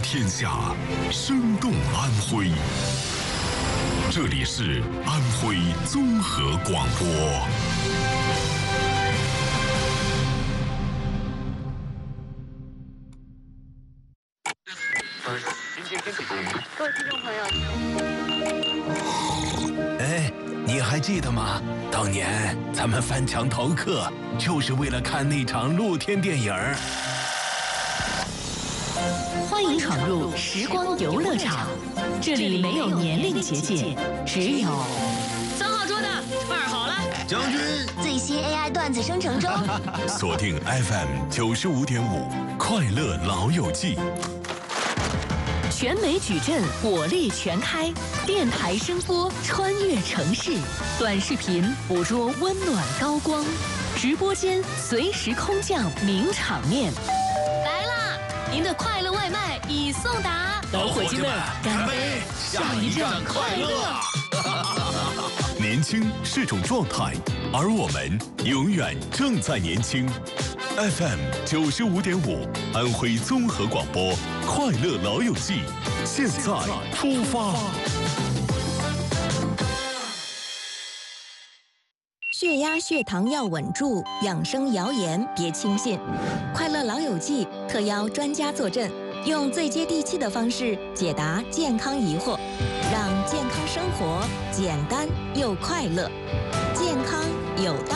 天下，生动安徽。这里是安徽综合广播。 各位听众朋友， 哎，你还记得吗？当年咱们翻墙逃课，就是为了看那场露天电影。 欢迎闯入时光游乐场，这里没有年龄结界，只有 3号桌的饭好了， 将军最新 AI 段子生成中。 锁定 FM 95.5，快乐老友记。 全美矩阵火力全开，电台声波穿越城市，短视频捕捉温暖高光，直播间随时空降名场面。 来啦！您的快乐外卖已送达， 老伙计们，干杯！ 下一站快乐！年轻是种状态，而我们永远正在年轻。FM 95.5，安徽综合广播，快乐老友记，现在出发。 血压、血糖要稳住，养生谣言别轻信。快乐老友记特邀专家坐镇，用最接地气的方式解答健康疑惑，让健康生活简单又快乐，健康有道。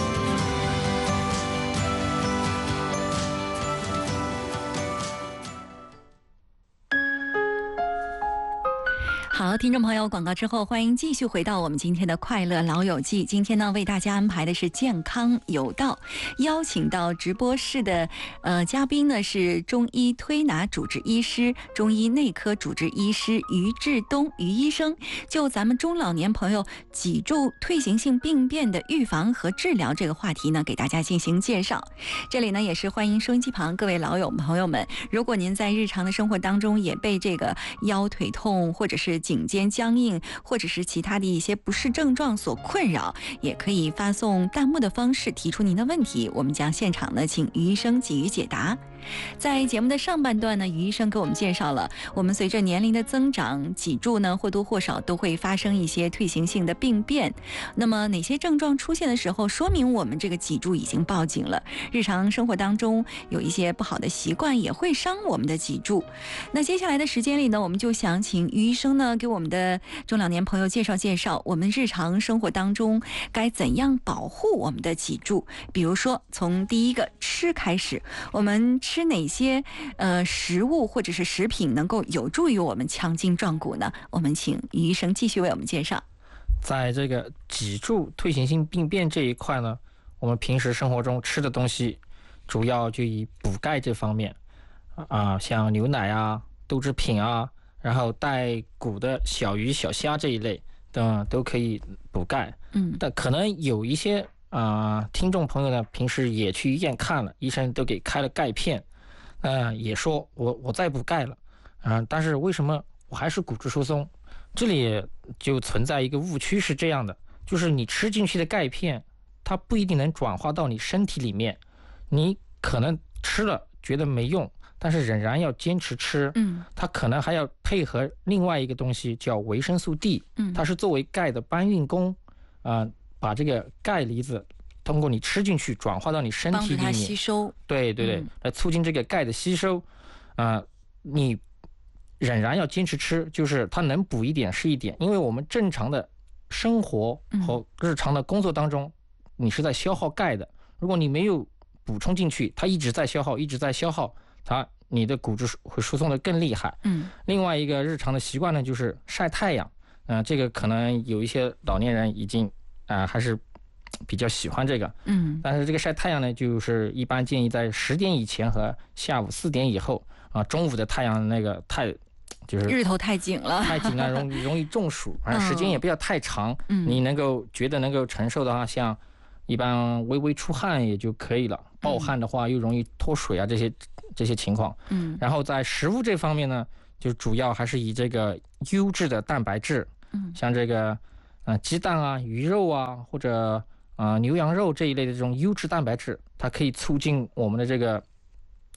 好，听众朋友，广告之后，欢迎继续回到我们今天的快乐老友记。今天呢，为大家安排的是健康有道，邀请到直播室的嘉宾呢是中医推拿主治医师、中医内科主治医师于志东于医生，就咱们中老年朋友脊柱退行性病变的预防和治疗这个话题呢，给大家进行介绍。这里呢，也是欢迎收音机旁各位老友朋友们，如果您在日常的生活当中也被这个腰腿痛或者是颈肩僵硬或者是其他的一些不适症状所困扰，也可以发送弹幕的方式提出您的问题，我们将现场呢请于医生给予解答。在节目的上半段呢，于医生给我们介绍了我们随着年龄的增长，脊柱呢或多或少都会发生一些退行性的病变。那么哪些症状出现的时候，说明我们这个脊柱已经报警了？日常生活当中有一些不好的习惯也会伤我们的脊柱。那接下来的时间里呢，我们就想请于医生呢给我们的中老年朋友介绍介绍，我们日常生活当中该怎样保护我们的脊柱。比如说从第一个吃开始，我们吃哪些食物或者是食品能够有助于我们强筋壮骨呢？我们请于医生继续为我们介绍。 在这个脊柱退行性病变这一块呢，我们平时生活中吃的东西主要就以补钙这方面像牛奶啊、豆制品啊，然后带骨的小鱼小虾这一类的都可以补钙。但可能有一些听众朋友呢，平时也去医院看了，医生都给开了钙片，也说我在补钙了，但是为什么我还是骨质疏松？这里就存在一个误区，是这样的，就是你吃进去的钙片，它不一定能转化到你身体里面，你可能吃了觉得没用，但是仍然要坚持吃。它可能还要配合另外一个东西叫维生素 D，它是作为钙的搬运工，把这个钙离子通过你吃进去转化到你身体里面，帮助它吸收。对对对，来促进这个钙的吸收。你仍然要坚持吃，就是它能补一点是一点，因为我们正常的生活和日常的工作当中，你是在消耗钙的。如果你没有补充进去，它一直在消耗，一直在消耗，你的骨质会疏松的更厉害。另外一个日常的习惯呢，就是晒太阳。这个可能有一些老年人已经还是比较喜欢这个。但是这个晒太阳呢，就是一般建议在10点以前和下午4点以后。中午的太阳那个就是日头太紧了， 容易中暑。时间也不要太长，你觉得能够承受的话，像一般微微出汗也就可以了。暴汗的话又容易脱水啊，这些情况。然后在食物这方面呢，就主要还是以这个优质的蛋白质，像这个鸡蛋啊、鱼肉啊，或者牛羊肉这一类的这种优质蛋白质，它可以促进我们的这个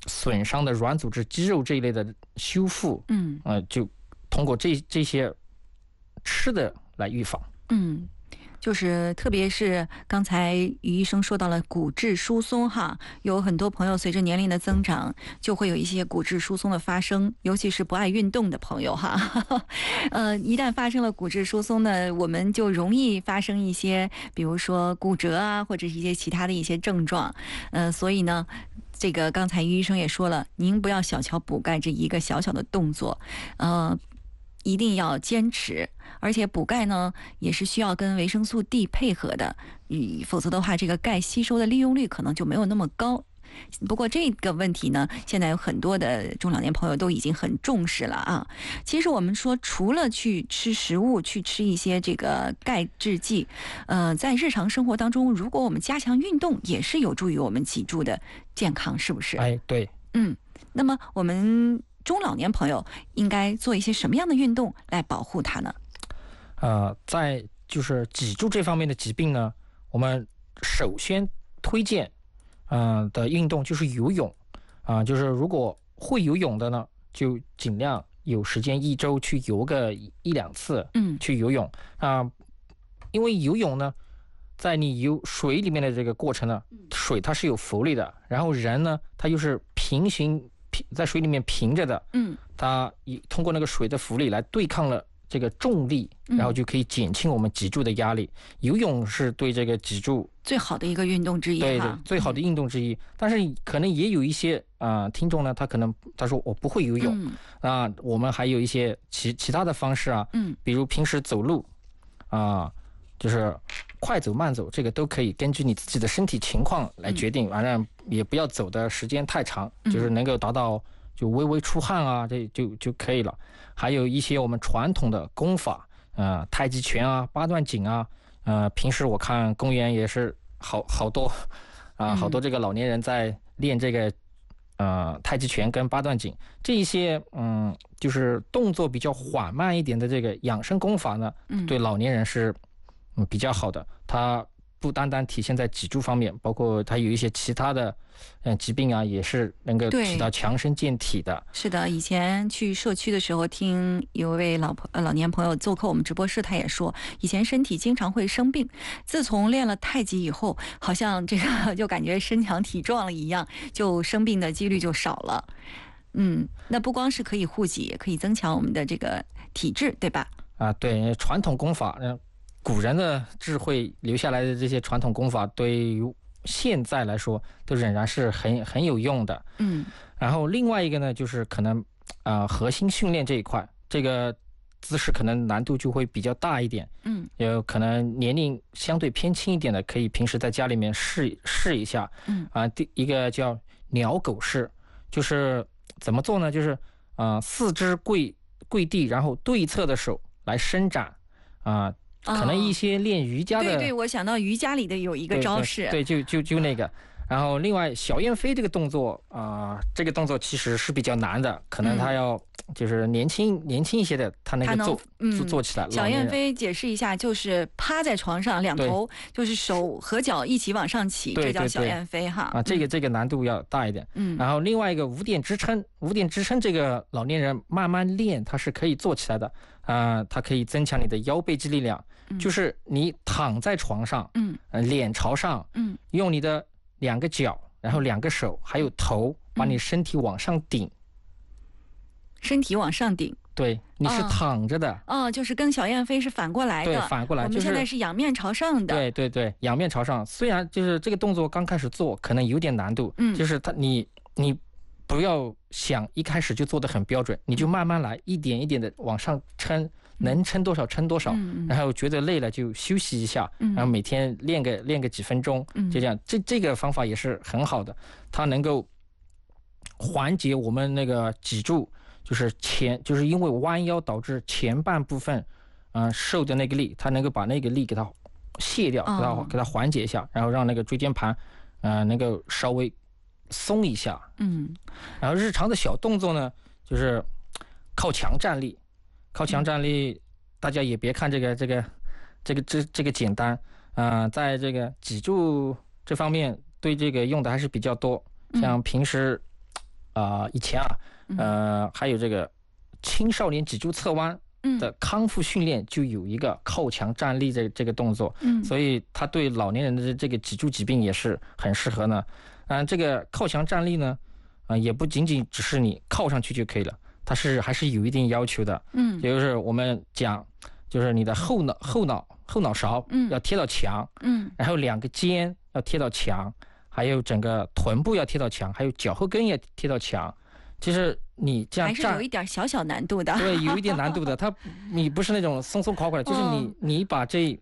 损伤的软组织、肌肉这一类的修复，就通过这些吃的来预防。 就是特别是刚才于医生说到了骨质疏松哈，有很多朋友随着年龄的增长就会有一些骨质疏松的发生，尤其是不爱运动的朋友哈。一旦发生了骨质疏松呢，我们就容易发生一些比如说骨折啊，或者是一些其他的一些症状。所以呢这个刚才于医生也说了，您不要小瞧补钙这一个小小的动作，一定要坚持，而且补钙呢也是需要跟维生素 D 配合的，否则的话这个钙吸收的利用率可能就没有那么高。不过这个问题呢，现在有很多的中老年朋友都已经很重视了啊。其实我们说，除了去吃食物，去吃一些这个钙制剂，在日常生活当中，如果我们加强运动，也是有助于我们脊柱的健康，是不是？ 对。 那么我们中老年朋友应该做一些什么样的运动来保护它呢？ 在就是脊柱这方面的疾病呢，我们首先推荐的运动就是游泳就是如果会游泳的呢，就尽量有时间1周去游个1-2次，去游泳因为游泳呢，在你游水里面的这个过程呢，水它是有浮力的，然后人呢，他又是在水里面平着的，它通过那个水的浮力来对抗了这个重力，然后就可以减轻我们脊柱的压力。游泳是对这个脊柱最好的一个运动之一， 对，最好的运动之一。但是可能也有一些听众呢，他说我不会游泳，我们还有一些其他的方式比如平时走路就是快走慢走，这个都可以根据你自己的身体情况来决定，反正也不要走的时间太长，就是能够达到就微微出汗这就可以了。还有一些我们传统的功法，太极拳八段锦平时我看公园也是好多这个老年人在练这个太极拳跟八段锦这一些就是动作比较缓慢一点的这个养生功法呢，对老年人是比较好的。它不单单体现在脊柱方面，包括它有一些其他的疾病也是能够起到强身健体的。 是的，以前去社区的时候，听有位老年朋友做客我们直播室，他也说以前身体经常会生病，自从练了太极以后，好像这个就感觉身强体壮了一样，就生病的几率就少了。那不光是可以护脊，也可以增强我们的这个体质，对吧？ 对，传统功法古人的智慧留下来的这些传统功法，对于现在来说都仍然是很有用的。然后另外一个呢，就是可能核心训练这一块，这个姿势可能难度就会比较大一点。有可能年龄相对偏轻一点的，可以平时在家里面试一下。第一个叫鸟狗式，就是怎么做呢？就是四肢跪地，然后对侧的手来伸展可能一些练瑜伽的， 对，我想到瑜伽里的有一个招式， 对，就那个。然后另外小燕飞这个动作这个动作其实是比较难的，可能他要就是年轻一些的，他能够做起来。 小燕飞解释一下，就是趴在床上，两头就是手和脚一起往上起，这叫小燕飞哈。 这个难度要大一点。然后另外一个五点支撑这个老年人慢慢练，它是可以做起来的。它可以增强你的腰背肌力量，就是你躺在床上，脸朝上，用你的2个脚，然后2个手，还有头，把你身体往上顶。 身体往上顶， 对，你是躺着的。 就是跟小燕飞是反过来的。 对，反过来。 我们现在是仰面朝上的。 对，仰面朝上。虽然就是这个动作刚开始做可能有点难度，就是你不要想一开始就做得很标准，你就慢慢来，一点一点的往上撑，能撑多少撑多少，然后觉得累了就休息一下，然后每天练个几分钟，就这样。这个方法也是很好的，它能够缓解我们那个脊柱，就是因为弯腰导致前半部分受的那个力，它能够把那个力给它卸掉，给它缓解一下，然后让那个椎间盘能够稍微松一下。然后日常的小动作呢，就是靠墙站立。大家也别看这个简单，在这个脊柱这方面对这个用的还是比较多。像平时以前还有这个青少年脊柱侧弯的康复训练就有一个靠墙站立这个动作，所以它对老年人的这个脊柱疾病也是很适合呢。这个靠墙站立呢，也不仅仅只是你靠上去就可以了，它还是有一定要求的。也就是我们讲，就是你的后脑勺要贴到墙，然后2个肩要贴到墙，还有整个臀部要贴到墙，还有脚后跟也贴到墙。其实你这样站还是有一点小难度的。 对，有一点难度的。你不是那种松松垮垮的，就是你把这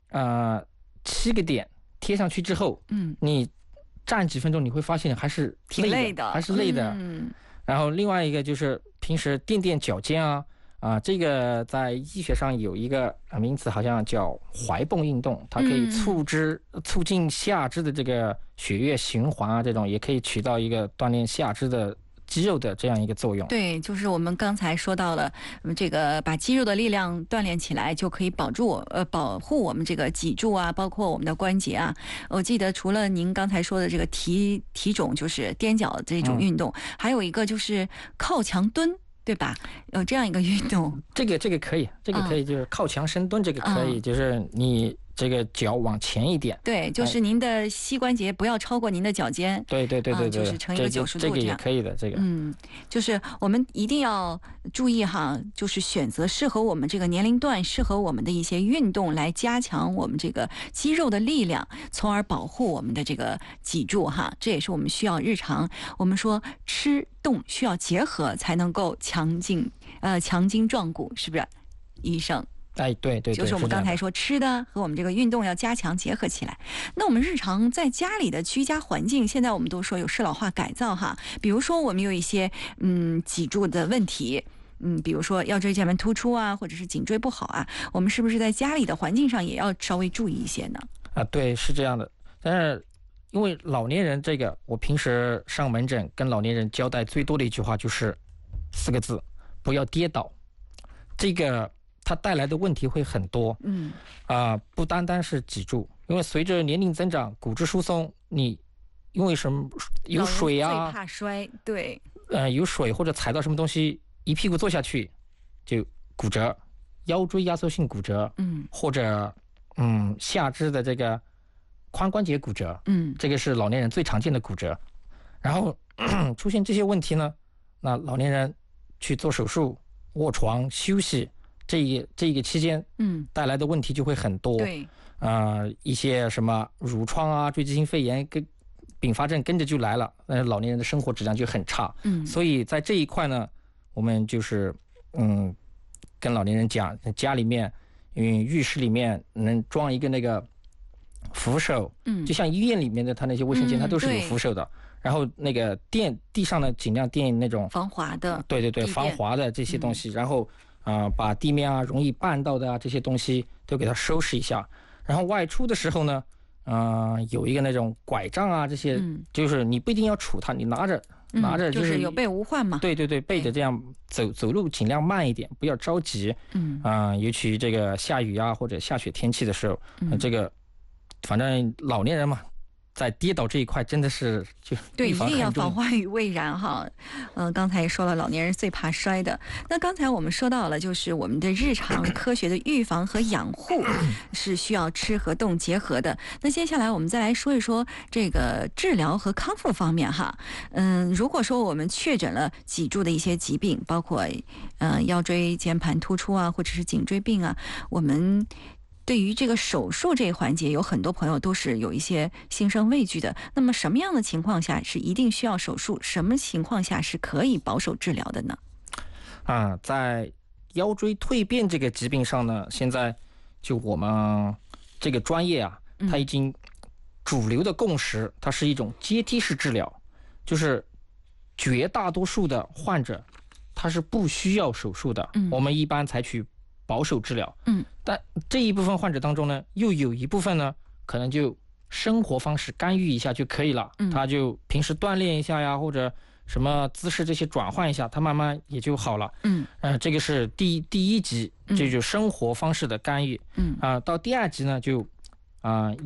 7个点贴上去之后，你站几分钟，你会发现还是挺累的， 还是累的。然后另外一个就是平时垫脚尖这个在医学上有一个名词，好像叫踝泵运动，它可以促进下肢的这个血液循环这种也可以起到一个锻炼下肢的肌肉的这样一个作用。 对，就是我们刚才说到了，这个把肌肉的力量锻炼起来，就可以保护我们这个脊柱包括我们的关节我记得除了您刚才说的这个提踵，就是踮脚这种运动，还有一个就是靠墙蹲，对吧？有这样一个运动。 这个可以，就是靠墙深蹲，这个可以，就是你这个脚往前一点。 对，就是您的膝关节不要超过您的脚尖。 对， 就是成一个90度这样。 这个也可以的，这个。 就是我们一定要注意就是选择适合我们这个年龄段、适合我们的一些运动，来加强我们这个肌肉的力量，从而保护我们的这个脊柱这也是我们需要日常，我们说吃动需要结合，才能够强筋壮骨，是不是，医生？ 对， 就是我们刚才说吃的和我们这个运动要加强结合起来。那我们日常在家里的居家环境，现在我们都说有适老化改造比如说我们有一些脊柱的问题，比如说腰椎间盘突出或者是颈椎不好我们是不是在家里的环境上也要稍微注意一些呢？ 对，是这样的。但是因为老年人这个，我平时上门诊跟老年人交代最多的一句话就是4个字：不要跌倒。这个它带来的问题会很多，不单单是脊柱，因为随着年龄增长，骨质疏松，你因为什么有水最怕摔，对， 有水或者踩到什么东西，一屁股坐下去就骨折，腰椎压缩性骨折，或者下肢的这个髋关节骨折，这个是老年人最常见的骨折。然后出现这些问题呢，那老年人去做手术、卧床休息。这一个期间，带来的问题就会很多。 对， 一些什么褥疮坠积性肺炎跟并发症跟着就来了，老年人的生活质量就很差。所以在这一块呢，我们就是跟老年人讲，家里面浴室里面能装一个那个扶手，就像医院里面的它那些卫生间，它都是有扶手的。然后那个地上呢，尽量垫那种防滑的， 对，防滑的这些东西，然后。把地面容易绊到的这些东西都给它收拾一下，然后外出的时候呢，有一个那种拐杖这些，就是你不一定要杵它，你拿着就是有备无患嘛。 对，备着这样走路尽量慢一点，不要着急。尤其这个下雨或者下雪天气的时候，这个反正老年人嘛。在跌倒这一块真的是对，一定要防患于未然刚才也说了，老年人最怕摔的。那刚才我们说到了，就是我们的日常科学的预防和养护是需要吃和动结合的。那接下来我们再来说一说这个治疗和康复方面如果说我们确诊了脊柱的一些疾病，包括腰椎间盘突出或者是颈椎病我们对于这个手术这一环节，有很多朋友都是有一些心生畏惧的。那么什么样的情况下是一定需要手术？什么情况下是可以保守治疗的呢？ 在腰椎蜕变这个疾病上呢，现在就我们这个专业它已经主流的共识，它是一种阶梯式治疗，就是绝大多数的患者他是不需要手术的。我们一般采取保守治疗，但这一部分患者当中呢，又有一部分呢，可能就生活方式干预一下就可以了，他就平时锻炼一下或者什么姿势这些转换一下，他慢慢也就好了。这个是第一级，这就是生活方式的干预。到第2级呢，就